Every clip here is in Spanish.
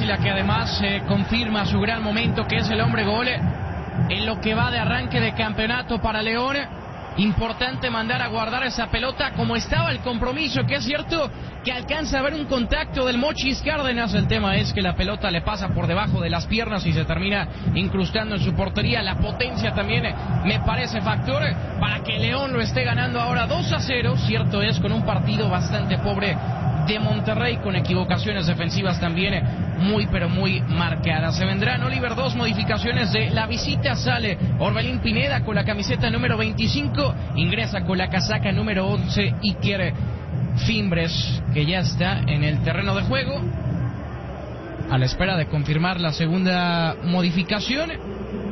Arcila, que además confirma su gran momento, que es el hombre gol en lo que va de arranque de campeonato para León. Importante mandar a guardar esa pelota como estaba el compromiso, que es cierto que alcanza a ver un contacto del Mochis Cárdenas. El tema es que la pelota le pasa por debajo de las piernas y se termina incrustando en su portería. La potencia también me parece factor para que León lo esté ganando ahora 2-0. Cierto es, con un partido bastante pobre de Monterrey, con equivocaciones defensivas también muy pero muy marcadas. Se vendrán, Oliver, 2 modificaciones de la visita. Sale Orbelín Pineda con la camiseta número 25, ingresa con la casaca número 11 Iker Fimbres, que ya está en el terreno de juego a la espera de confirmar la segunda modificación.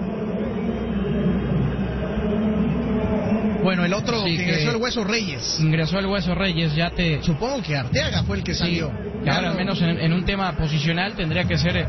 Bueno, el otro sí, que ingresó el Hueso Reyes. Ingresó el Hueso Reyes, ya te... Supongo que Arteaga fue el que salió. Claro, al menos en un tema posicional tendría que ser...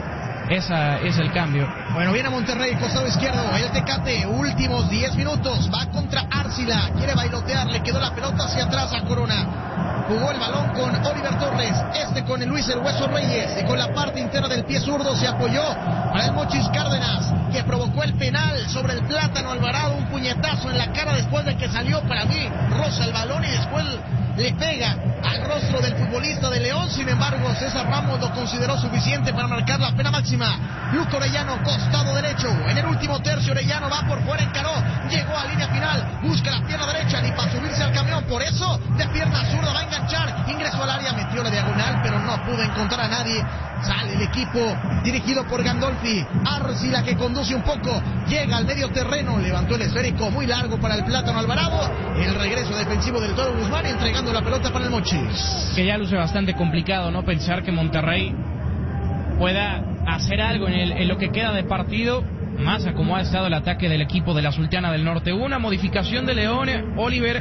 Esa es el cambio. Bueno, viene Monterrey, costado izquierdo, el Tecate, últimos 10 minutos, va contra Arcila, quiere bailotear, le quedó la pelota hacia atrás a Corona. Jugó el balón con Oliver Torres, con el Luis el Hueso Reyes, y con la parte interna del pie zurdo se apoyó para el Mochis Cárdenas, que provocó el penal sobre el Plátano Alvarado, un puñetazo en la cara después de que salió. Para mí roza el balón y después le pega al rostro del futbolista de León. Sin embargo, César Ramos lo consideró suficiente para marcar la pena máxima. Luco Orellano, costado derecho, en el último tercio. Orellano va por fuera, encaró, llegó a línea final, busca la pierna derecha, ni para subirse al camión, por eso de pierna zurda va a enganchar, ingresó al área, metió la diagonal, pero no pudo encontrar a nadie. Sale el equipo dirigido por Gandolfi. Arcila, que conduce un poco, llega al medio terreno, levantó el esférico muy largo para el Plátano Alvarado. El regreso defensivo del Toro Guzmán, entregando la pelota para el Mochis. Que ya luce bastante complicado, ¿no? Pensar que Monterrey pueda hacer algo en lo que queda de partido, más a como ha estado el ataque del equipo de la Sultana del Norte. Una modificación de León, Oliver,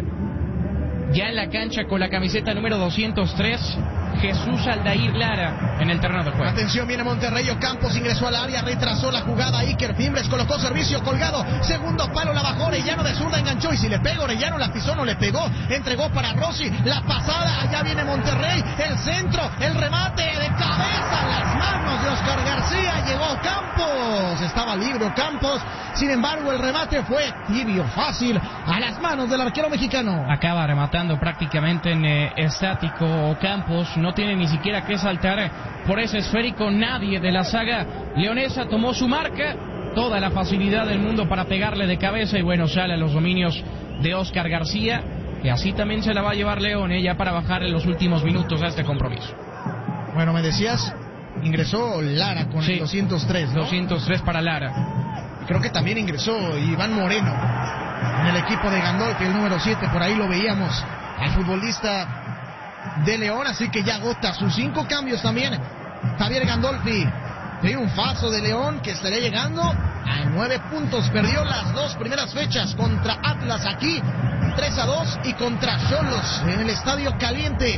ya en la cancha con la camiseta número 203, Jesús Aldair Lara en el terreno de juego. Atención, viene Monterrey, Ocampos ingresó al área, retrasó la jugada, Iker Fimbres colocó servicio colgado, segundo palo, la bajó, Orellano de zurda enganchó, y si le pega Orellano la pisó, no le pegó, entregó para Rossi, la pasada, allá viene Monterrey, el centro, el remate de cabeza, las manos de Oscar García, llegó Ocampos, estaba libre Ocampos, sin embargo el remate fue tibio, fácil, a las manos del arquero mexicano. Acaba rematando prácticamente en estático Ocampos, no tiene ni siquiera que saltar por ese esférico. Nadie de la saga leonesa tomó su marca, toda la facilidad del mundo para pegarle de cabeza, y bueno, sale a los dominios de Oscar García, que así también se la va a llevar León, ya para bajar en los últimos minutos a este compromiso. Bueno, me decías, ingresó Lara con el 203, ¿no? 203 para Lara. Creo que también ingresó Iván Moreno en el equipo de Gandolfi, el número 7, por ahí lo veíamos al futbolista de León, así que ya agota sus 5 cambios también Javier Gandolfi. Triunfazo de León, que estaría llegando a 9 puntos. Perdió las 2 primeras fechas contra Atlas aquí 3-2 y contra Xolos en el Estadio Caliente.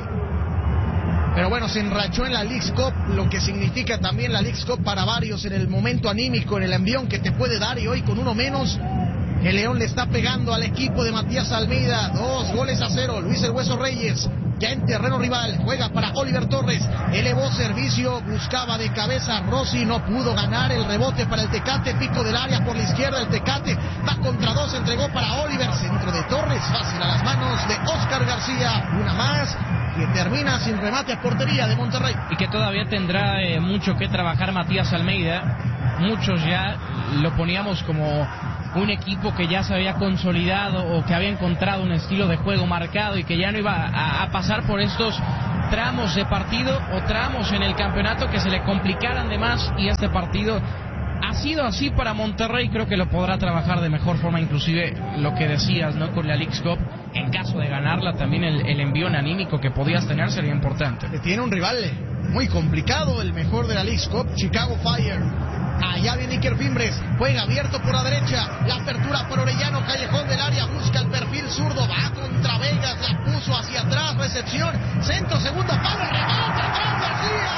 Pero bueno, se enrachó en la Leagues Cup, lo que significa también la Leagues Cup para varios en el momento anímico, en el envión que te puede dar, y hoy con uno menos el León le está pegando al equipo de Matías Almeida. 2-0. Luis el Hueso Reyes ya en terreno rival, juega para Oliver Torres, elevó servicio, buscaba de cabeza Rossi, no pudo ganar, el rebote para el Tecate, pico del área por la izquierda, el Tecate va contra 2, entregó para Oliver, centro de Torres, fácil a las manos de Oscar García, una más que termina sin remate a portería de Monterrey. Y que todavía tendrá mucho que trabajar Matías Almeida. Muchos ya lo poníamos como un equipo que ya se había consolidado o que había encontrado un estilo de juego marcado y que ya no iba a pasar por estos tramos de partido o tramos en el campeonato que se le complicaran de más, y este partido ha sido así para Monterrey. Creo que lo podrá trabajar de mejor forma, inclusive lo que decías, ¿no? Con la Leagues Cup, en caso de ganarla, también el envío anímico que podías tener sería importante. Tiene un rival muy complicado, el mejor de la Leagues Cup, Chicago Fire. Allá viene Iker Fimbres, juega abierto por la derecha, la apertura por Orellano, callejón del área, busca el perfil zurdo, va contra Vegas, la puso hacia atrás, recepción, centro, segundo palo, remate, García.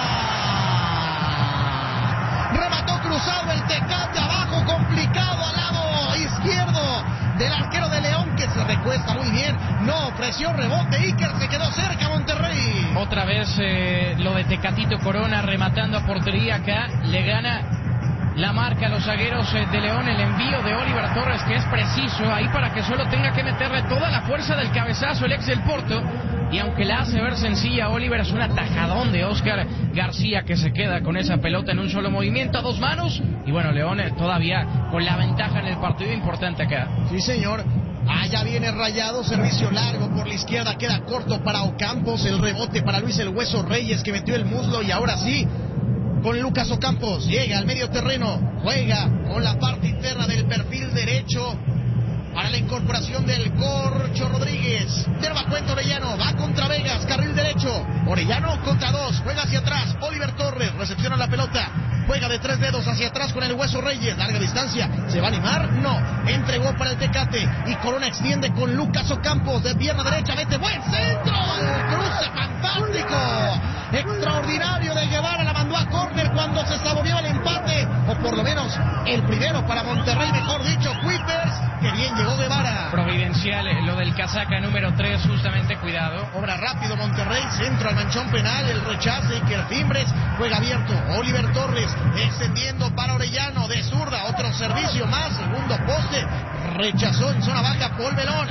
Remató cruzado el Tecate abajo, complicado al lado izquierdo del arquero de León, que se recuesta está muy bien. No, ofreció rebote. Iker se quedó cerca, Monterrey. Otra vez lo de Tecatito Corona rematando a portería acá. Le gana la marca a los zagueros de León. El envío de Oliver Torres, que es preciso ahí para que solo tenga que meterle toda la fuerza del cabezazo el ex del Porto. Y aunque la hace ver sencilla, Oliver, es un atajadón de Óscar García, que se queda con esa pelota en un solo movimiento a dos manos. Y bueno, León todavía con la ventaja en el partido, importante acá. Sí, señor. Allá viene Rayado, servicio largo por la izquierda, queda corto para Ocampos, el rebote para Luis el Hueso Reyes, que metió el muslo, y ahora sí, con Lucas Ocampos, llega al medio terreno, juega con la parte interna del perfil derecho, para la incorporación del Corcho Rodríguez. De nueva cuenta Orellano, va contra Vegas, carril derecho. Orellano contra dos, juega hacia atrás. Oliver Torres recepciona la pelota, juega de tres dedos hacia atrás con el Hueso Reyes. Larga distancia, ¿se va a animar? No. Entregó para el Tecate y Corona extiende con Lucas Ocampos de pierna derecha. Mete buen centro, el cruce fantástico, extraordinario de Guevara. La mandó a córner cuando se saboreó el empate, o por lo menos el primero para Monterrey, mejor dicho, Kuipers. Que bien llegó Guevara. Providencial lo del casaca número 3, justamente, cuidado. Obra rápido Monterrey, centro al manchón penal, el rechace, Iker Fimbres, juega abierto, Oliver Torres, extendiendo para Orellano, de zurda, otro servicio más, segundo poste, rechazó en zona baja Paul Belón.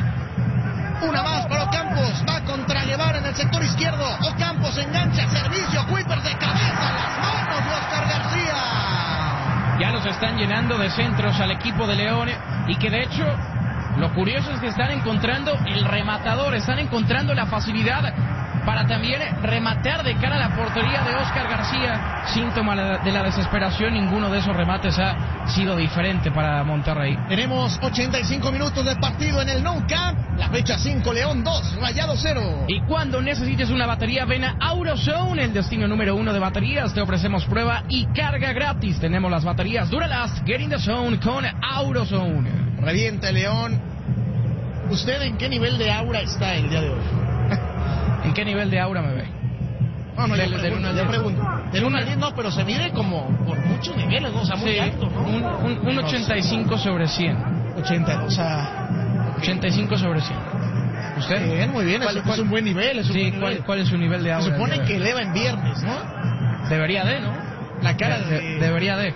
Una más para Ocampos, va contra Guevara en el sector izquierdo, Ocampos engancha, servicio, Kuipers de cabeza, las manos de Óscar García. Ya los están llenando de centros al equipo de León, y que de hecho lo curioso es que están encontrando el rematador, están encontrando la facilidad para también rematar de cara a la portería de Óscar García. Síntoma de la desesperación, ninguno de esos remates ha sido diferente para Monterrey. Tenemos 85 minutos de partido en el Nou Camp. La fecha 5, León 2, Rayado 0. Y cuando necesites una batería, ven a AutoZone, el destino número 1 de baterías. Te ofrecemos prueba y carga gratis. Tenemos las baterías Duralast, Get in the Zone con AutoZone. Reviente León. ¿Usted en qué nivel de aura está el día de hoy? ¿En qué nivel de aura me ve? No, yo pregunto. Del 1 al 10 no, pero se mide como por muchos niveles, ¿no? O sea, muy alto, ¿no? Un 85 sobre 100. 80, o sea... 85 sobre 100. ¿Usted? Bien, muy bien, es un buen nivel. ¿Cuál es su nivel de aura? Se supone que eleva en viernes, ¿no? Debería de, ¿no? La cara Debería de.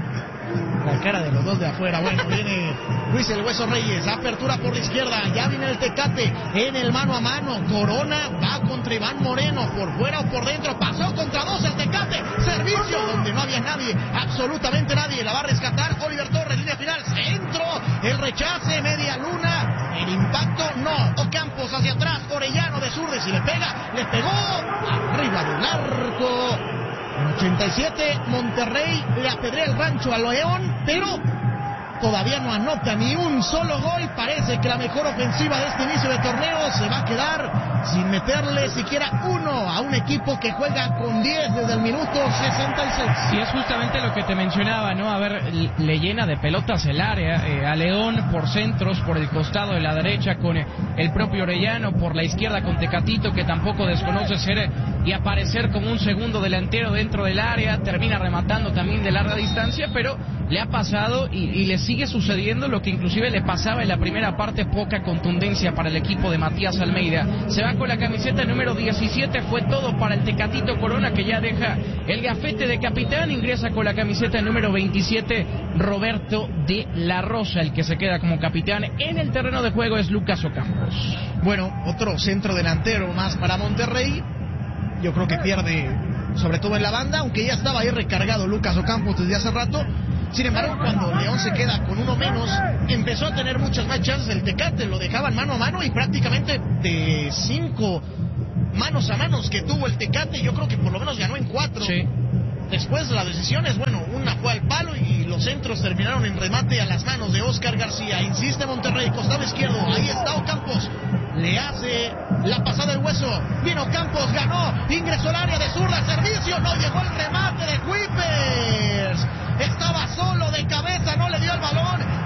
La cara de los dos de afuera. Bueno, viene Luis el Hueso Reyes, apertura por la izquierda, ya viene el Tecate en el mano a mano. Corona va contra Iván Moreno, por fuera o por dentro, pasó contra dos el Tecate, servicio donde no había nadie, absolutamente nadie, la va a rescatar Oliver Torres, línea final, centro, el rechace, media luna, el impacto no, Ocampos hacia atrás, Orellano de zurda, si le pega, le pegó, arriba del arco. En 87, Monterrey le apedrea el rancho a León, pero todavía no anota ni un solo gol. Parece que la mejor ofensiva de este inicio de torneo se va a quedar sin meterle siquiera uno a un equipo que juega con 10 desde el minuto 66. Y es justamente lo que te mencionaba, ¿no? A ver, le llena de pelotas el área a León por centros, por el costado de la derecha con el propio Orellano, por la izquierda con Tecatito, que tampoco desconoce ser y aparecer como un segundo delantero dentro del área, termina rematando también de larga distancia, pero le ha pasado y le sigue sucediendo lo que inclusive le pasaba en la primera parte, poca contundencia para el equipo de Matías Almeida. Se va con la camiseta número 17, fue todo para el Tecatito Corona, que ya deja el gafete de capitán, ingresa con la camiseta número 27, Roberto de la Rosa, el que se queda como capitán en el terreno de juego es Lucas Ocampos. Bueno, otro centro delantero más para Monterrey. Yo creo que pierde, sobre todo en la banda, aunque ya estaba ahí recargado Lucas Ocampos desde hace rato. Sin embargo, cuando León se queda con uno menos, empezó a tener muchas más chances el Tecate, lo dejaban mano a mano y prácticamente de 5 manos a manos que tuvo el Tecate, yo creo que por lo menos ganó en 4. Sí. Después las decisiones, bueno, una fue al palo y los centros terminaron en remate a las manos de Óscar García. Insiste Monterrey, costado izquierdo, ahí está Ocampos, le hace la pasada el Hueso, vino Ocampos, ganó, ingresó al área de zurda, servicio, no llegó el remate de Kuipers, estaba solo de cabeza, no le dio el balón,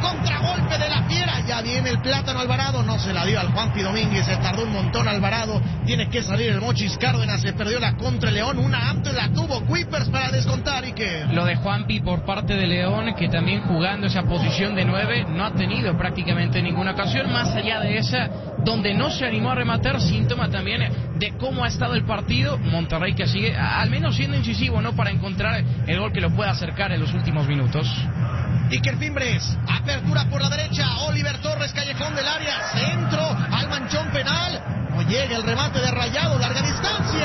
contragolpe de la fiera, ya viene el Plátano Alvarado, no se la dio al Juanpi Domínguez, se tardó un montón Alvarado, tiene que salir el Mochis Cárdenas, se perdió la contra León, una antes la tuvo Kuipers para descontar y que... Lo de Juanpi por parte de León, que también jugando esa posición de 9, no ha tenido prácticamente ninguna ocasión, más allá de esa, donde no se animó a rematar, síntoma también de cómo ha estado el partido. Monterrey que sigue, al menos siendo incisivo, ¿no?, para encontrar el gol que lo pueda acercar en los últimos minutos. Iker Fimbres, apertura por la derecha, Oliver Torres, callejón del área, centro al manchón penal, no llega el remate de Rayado, larga distancia,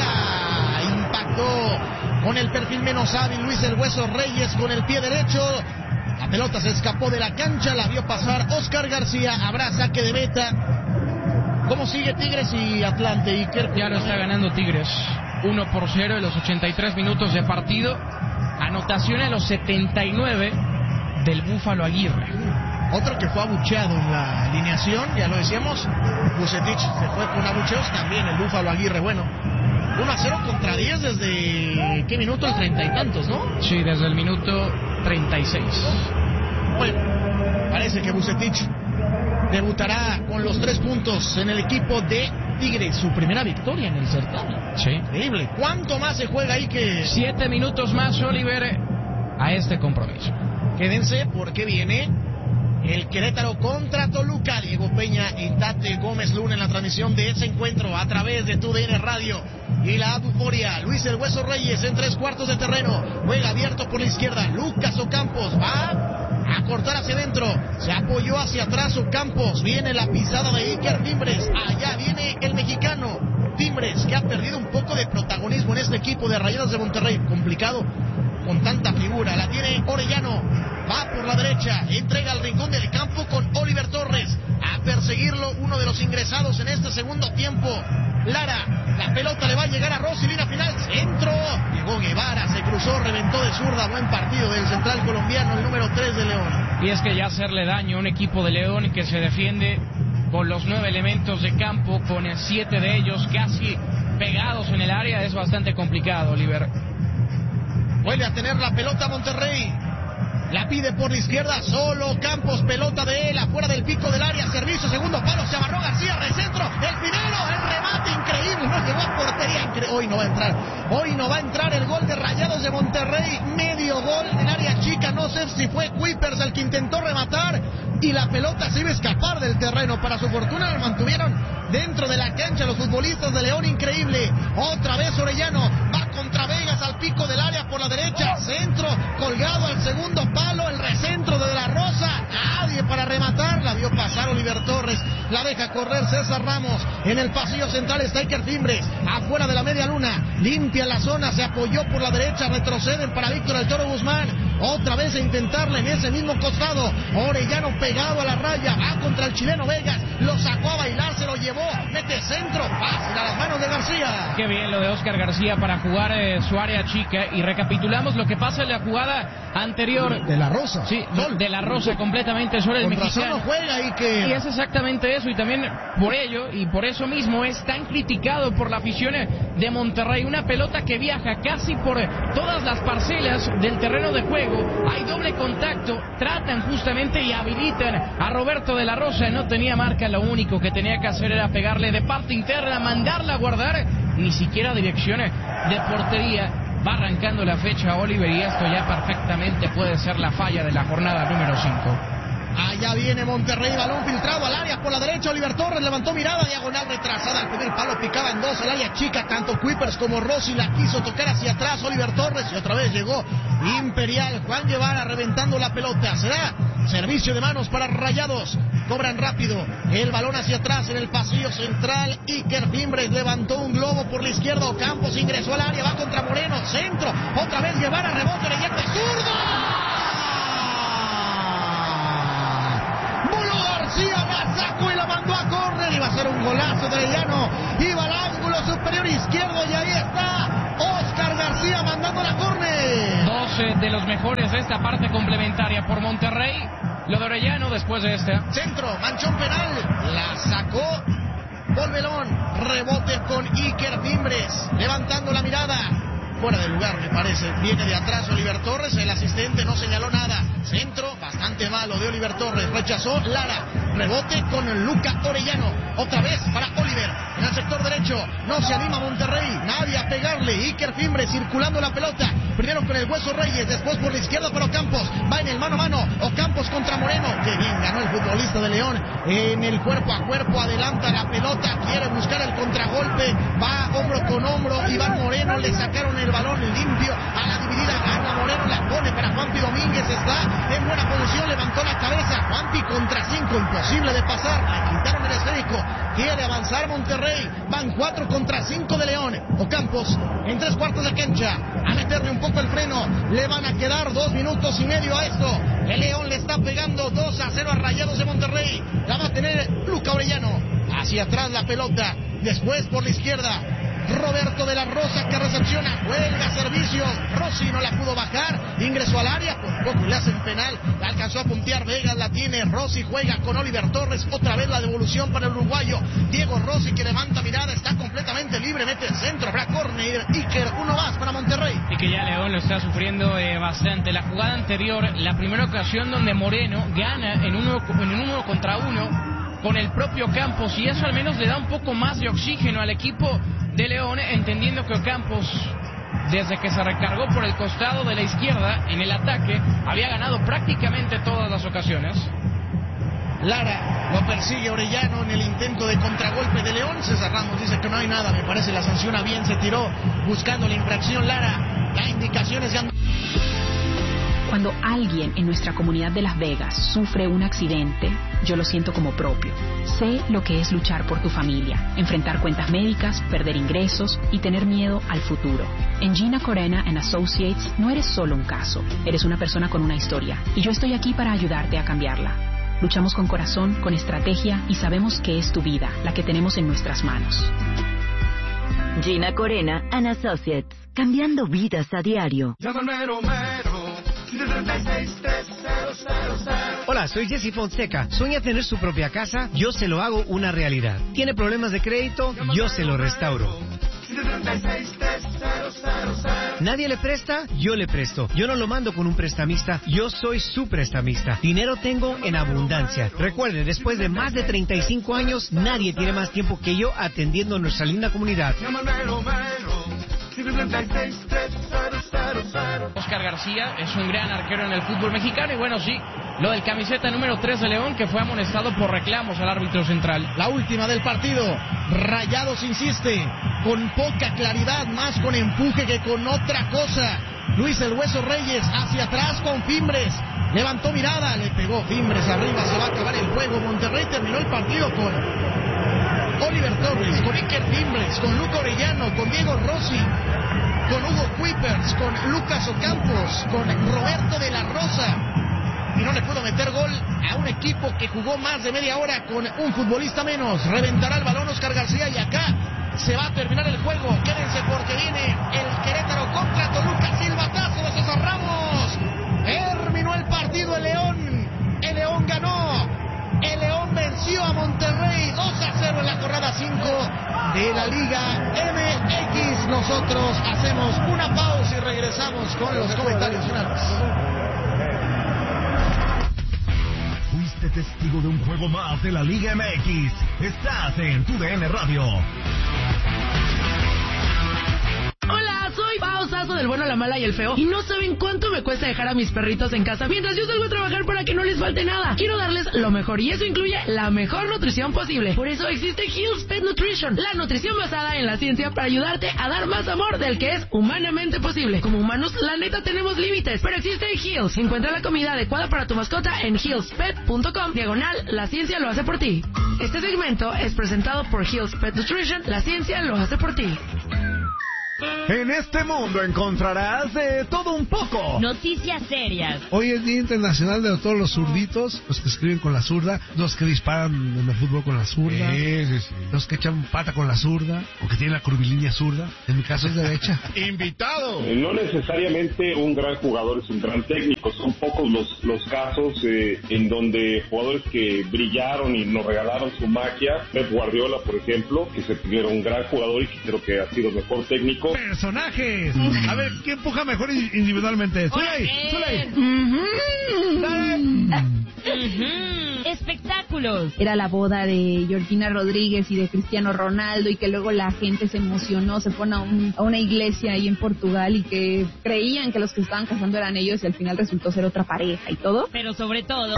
impactó con el perfil menos hábil Luis El Hueso Reyes con el pie derecho, la pelota se escapó de la cancha, la vio pasar Oscar García, habrá saque de meta. ¿Cómo sigue Tigres y Atlante, Iker? Ya lo está ganando Tigres, 1-0 en los 83 minutos de partido, anotación a los 79 del Búfalo Aguirre. Otro que fue abucheado en la alineación, ya lo decíamos, Vucetich se fue con abucheos, también el Búfalo Aguirre. Bueno, 1-0 contra 10 desde, ¿qué minuto? El 30 y tantos, ¿no? Sí, desde el minuto 36. Bueno, parece que Vucetich debutará con los 3 puntos en el equipo de Tigres, su primera victoria en el certamen. Sí. Increíble. ¿Cuánto más se juega ahí que...? 7 minutos más, Oliver, a este compromiso. Quédense porque viene el Querétaro contra Toluca. Diego Peña y Tate Gómez Luna en la transmisión de ese encuentro a través de TUDN Radio y la Euforia. Luis El Hueso Reyes en 3/4 de terreno, juega abierto por la izquierda. Lucas Ocampos va a cortar hacia adentro, se apoyó hacia atrás Ocampos, viene la pisada de Iker Fimbres, allá viene el mexicano Fimbres, que ha perdido un poco de protagonismo en este equipo de Rayados de Monterrey. Complicado con tanta figura, la tiene Orellano, va por la derecha, entrega al rincón del campo con Oliver Torres, a perseguirlo uno de los ingresados en este segundo tiempo, Lara, la pelota le va a llegar a Rossi, línea final, centro, llegó Guevara, se cruzó, reventó de zurda, buen partido del central colombiano, el número 3 de León. Y es que ya hacerle daño a un equipo de León que se defiende con los 9 elementos de campo, con 7 de ellos casi pegados en el área, es bastante complicado, Oliver. Vuelve a tener la pelota Monterrey. La pide por la izquierda, solo Campos, pelota de él, afuera del pico del área, servicio, segundo palo, se amarró García, recentro, el primero, el remate increíble, no llegó a portería, hoy no va a entrar el gol de Rayados de Monterrey, medio gol en área chica, no sé si fue Kuipers el que intentó rematar, y la pelota se iba a escapar del terreno, para su fortuna lo mantuvieron dentro de la cancha los futbolistas de León, increíble, otra vez Orellano, va contra Vegas al pico del área por la derecha, centro, colgado al segundo palo, el recentro de la Rosa, nadie para rematar, la vio pasar Oliver Torres, la deja correr César Ramos, en el pasillo central está Iker Fimbres, afuera de la media luna, limpia la zona, se apoyó por la derecha, retroceden para Víctor El Toro Guzmán, otra vez a intentarle en ese mismo costado, Orellano pegado a la raya, va contra el chileno Vegas, lo sacó a bailar, se lo llevó, mete centro, fácil a las manos de García. Qué bien lo de Oscar García para jugar su área chica, y recapitulamos lo que pasa en la jugada anterior. De la Rosa. Sí, de la Rosa completamente sobre el mexicano. No juega y es exactamente eso, y también por ello, y por eso mismo es tan criticado por la afición de Monterrey. Una pelota que viaja casi por todas las parcelas del terreno de juego, hay doble contacto, tratan justamente y habilitan a Roberto de la Rosa, no tenía marca, lo único que tenía que hacer era pegarle de parte interna, mandarla a guardar, ni siquiera dirección de portería. Va arrancando la fecha Oliver, y esto ya perfectamente puede ser la falla de la jornada número 5. Allá viene Monterrey, balón filtrado al área por la derecha, Oliver Torres levantó mirada, diagonal retrasada, al primer palo picaba en 2, al área chica, tanto Kuipers como Rossi la quiso tocar hacia atrás, Oliver Torres, y otra vez llegó Imperial, Juan Guevara reventando la pelota, será servicio de manos para Rayados, cobran rápido, el balón hacia atrás en el pasillo central, Iker Fimbres levantó un globo por la izquierda, Ocampos ingresó al área, va contra Moreno, centro, otra vez Guevara, rebote, le llega zurdo. García la sacó y la mandó a córner, iba a ser un golazo de Arellano, iba al ángulo superior izquierdo y ahí está Oscar García mandando la córner. 12 de los mejores de esta parte complementaria por Monterrey, lo de Orellano después de esta. Centro, manchón penal, la sacó Volvelón, rebote con Iker Fimbres, levantando la mirada, fuera de lugar, me parece. Viene de atrás Oliver Torres, el asistente no señaló nada. Centro bastante malo de Oliver Torres, rechazó Lara, rebote con Luca Orellano, otra vez para Oliver, en el sector derecho, no se anima Monterrey, nadie a pegarle. Iker Fimbres circulando la pelota, primero con el Hueso Reyes, después por la izquierda para Ocampos, va en el mano a mano, Ocampos contra Moreno, que bien ganó el futbolista de León, en el cuerpo a cuerpo, adelanta la pelota, quiere buscar el contragolpe, va hombro con hombro, Iván Moreno, le sacaron el balón limpio, a la dividida gana Moreno, la pone para Juanpi Domínguez, está en buena posición, levantó la cabeza, Juanpi contra 5, imposible de pasar, le quitaron el esférico, quiere avanzar Monterrey, van 4 contra 5 de León, Ocampos en 3/4 de cancha, a meterle un poco el freno, le van a quedar 2 minutos y medio a esto, el León le está pegando 2-0 a Rayados de Monterrey, la va a tener Luca Orellano, hacia atrás la pelota, después por la izquierda, Roberto de la Rosa que recepciona, juega servicio, Rossi no la pudo bajar, ingresó al área, por poco le hacen penal, la alcanzó a puntear Vegas, la tiene Rossi, juega con Oliver Torres, otra vez la devolución para el uruguayo, Diego Rossi que levanta mirada, está completamente libre, mete el centro, habrá córner, Iker, uno más para Monterrey. Y que ya León lo está sufriendo bastante, la jugada anterior, la primera ocasión donde Moreno gana en un 1 contra 1 con el propio Campos, y eso al menos le da un poco más de oxígeno al equipo de León, entendiendo que Ocampos, desde que se recargó por el costado de la izquierda en el ataque, había ganado prácticamente todas las ocasiones. Lara lo persigue Orellano en el intento de contragolpe de León. César Ramos dice que no hay nada, me parece la sanciona bien, se tiró buscando la infracción Lara, ya indicaciones ya. Cuando alguien en nuestra comunidad de Las Vegas sufre un accidente, yo lo siento como propio. Sé lo que es luchar por tu familia, enfrentar cuentas médicas, perder ingresos y tener miedo al futuro. En Gina Corena & Associates no eres solo un caso, eres una persona con una historia, y yo estoy aquí para ayudarte a cambiarla. Luchamos con corazón, con estrategia, y sabemos que es tu vida, la que tenemos en nuestras manos. Gina Corena & Associates, cambiando vidas a diario. Hola, soy Jesse Fonseca. ¿Sueña tener su propia casa? Yo se lo hago una realidad. ¿Tiene problemas de crédito? Yo se lo restauro. ¿Nadie le presta? Yo le presto. Yo no lo mando con un prestamista, yo soy su prestamista. Dinero tengo en abundancia. Recuerde, después de más de 35 años, nadie tiene más tiempo que yo atendiendo nuestra linda comunidad. Oscar García es un gran arquero en el fútbol mexicano, y bueno, sí, lo del camiseta número 3 de León, que fue amonestado por reclamos al árbitro central. La última del partido, Rayados insiste, con poca claridad, más con empuje que con otra cosa. Luis el Hueso Reyes hacia atrás con Fimbres, levantó mirada, le pegó Fimbres arriba, se va a acabar el juego. Monterrey terminó el partido con Oliver Torres, con Iker Fimbres, con Luca Orellano, con Diego Rossi, con Hugo Kuipers, con Lucas Ocampos, con Roberto de la Rosa, y no le pudo meter gol a un equipo que jugó más de media hora con un futbolista menos. Reventará el balón Oscar García, y acá se va a terminar el juego. Quédense porque viene el Querétaro contra Toluca. Silbatazo de César Ramos. Terminó el partido el León ganó. El León venció a Monterrey 2-0 en la jornada 5 de la Liga MX. Nosotros hacemos una pausa y regresamos con los comentarios finales. Fuiste testigo de un juego más de la Liga MX. Estás en TUDN Radio. Hola, soy Pao Sasso del Bueno, la Mala y el Feo, y no saben cuánto me cuesta dejar a mis perritos en casa mientras yo salgo a trabajar para que no les falte nada. Quiero darles lo mejor, y eso incluye la mejor nutrición posible. Por eso existe Hill's Pet Nutrition, la nutrición basada en la ciencia para ayudarte a dar más amor del que es humanamente posible. Como humanos, la neta tenemos límites, pero existe Hill's. Encuentra la comida adecuada para tu mascota en hillspet.com, /la ciencia lo hace por ti. Este segmento es presentado por Hill's Pet Nutrition, la ciencia lo hace por ti. En este mundo encontrarás de todo un poco. Noticias serias. Hoy es Día Internacional de todos los zurditos, los que escriben con la zurda, los que disparan en el fútbol con la zurda, los que echan pata con la zurda, o que tienen la curvilínea zurda. En mi caso es derecha. ¡Invitado! No necesariamente un gran jugador es un gran técnico. Son pocos los casos en donde jugadores que brillaron y nos regalaron su magia. Pep Guardiola, por ejemplo, que se era un gran jugador y que creo que ha sido mejor técnico. técnico. Personajes. A ver, ¿quién empuja mejor individualmente? Zulay. Espectáculos. Era la boda de Georgina Rodríguez y de Cristiano Ronaldo, y que luego la gente se emocionó, se fueron a una iglesia ahí en Portugal y que creían que los que estaban casando eran ellos y al final resultó ser otra pareja y todo. Pero sobre todo...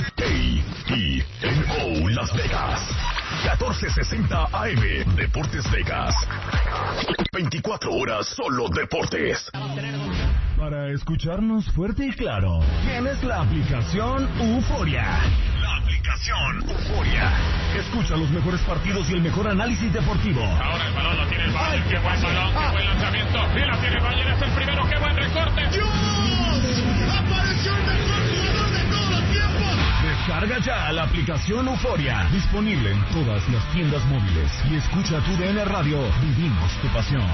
KENO Las Vegas, 1460 AM, Deportes Vegas. 24 horas solo deportes. Para escucharnos fuerte y claro, tienes la aplicación Euforia. La aplicación Euforia. Escucha los mejores partidos y el mejor análisis deportivo. Ahora el balón lo tiene el Bayern. Qué buen balón, qué buen lanzamiento. Y la tiene el Bayern, es el primero. Qué buen recorte. ¡Dios! ¡Apareció el mejor jugador de todos los tiempos! Descarga ya la aplicación Euforia. Disponible en todas las tiendas móviles. Y escucha tu DN Radio. Vivimos tu pasión.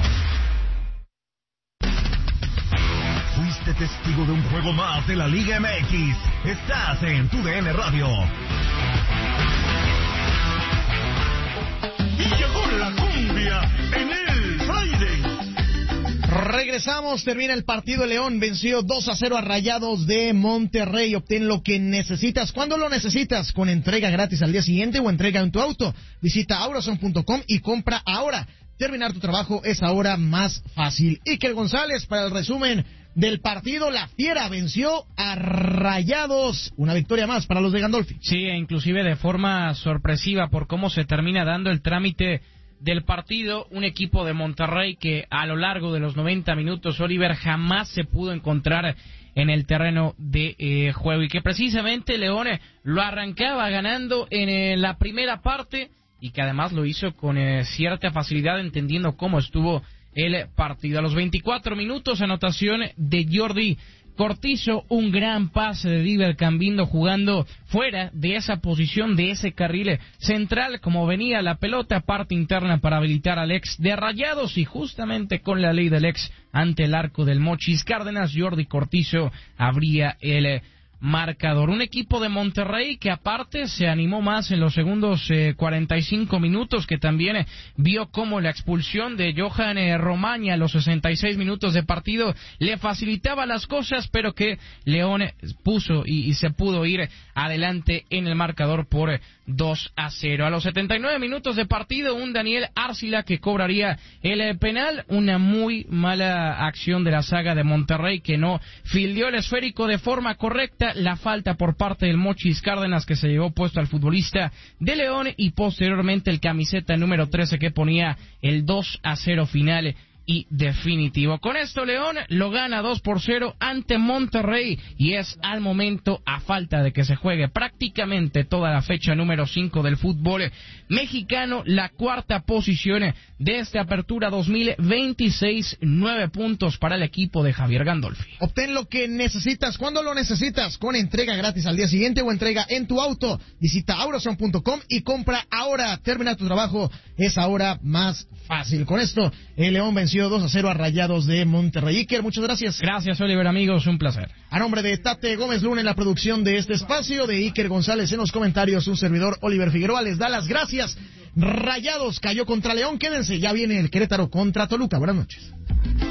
Fuiste testigo de un juego más de la Liga MX. Estás en tu DN Radio. Y llegó la cumbia en el Friday. Regresamos, termina el partido. León venció 2-0 a Rayados de Monterrey. Obtén lo que necesitas. ¿Cuándo lo necesitas? Con entrega gratis al día siguiente o entrega en tu auto. Visita aurazone.com y compra ahora. Terminar tu trabajo es ahora más fácil. Iker González para el resumen del partido. La Fiera venció a Rayados. Una victoria más para los de Gandolfi. Sí, inclusive de forma sorpresiva por cómo se termina dando el trámite del partido. Un equipo de Monterrey que a lo largo de los 90 minutos, Oliver, jamás se pudo encontrar en el terreno de juego. Y que precisamente León lo arrancaba ganando en la primera parte y que además lo hizo con cierta facilidad, entendiendo cómo estuvo el partido. A los 24 minutos, anotación de Jordi Cortizo, un gran pase de Diver Cambindo jugando fuera de esa posición, de ese carril central, como venía la pelota, parte interna para habilitar al ex de Rayados, y justamente con la ley del ex ante el arco del Mochis Cárdenas, Jordi Cortizo abría el marcador. Un equipo de Monterrey que aparte se animó más en los segundos 45 minutos, que también vio como la expulsión de Johan Romaña a los 66 minutos de partido le facilitaba las cosas, pero que León puso y se pudo ir adelante en el marcador por 2-0. A los 79 minutos de partido, un Daniel Arcila que cobraría el penal. Una muy mala acción de la saga de Monterrey que no fildeó el esférico de forma correcta. La falta por parte del Mochis Cárdenas que se llevó puesto al futbolista de León, y posteriormente el camiseta número 13 que ponía el 2-0 final y definitivo. Con esto León lo gana 2-0 ante Monterrey, y es al momento, a falta de que se juegue prácticamente toda la fecha número 5 del fútbol mexicano, la cuarta posición de esta apertura 2026, 9 puntos para el equipo de Javier Gandolfi. Obtén lo que necesitas. ¿Cuándo lo necesitas? Con entrega gratis al día siguiente o entrega en tu auto. Visita aurazone.com y compra ahora. Terminar tu trabajo es ahora más fácil. Con esto, el León venció 2-0 a Rayados de Monterrey. Iker, muchas gracias. Gracias, Oliver, amigos, un placer. A nombre de Tate Gómez Luna en la producción de este espacio, de Iker González en los comentarios, un servidor Oliver Figueroa les da las gracias. Rayados cayó contra León. Quédense, ya viene el Querétaro contra Toluca. Buenas noches.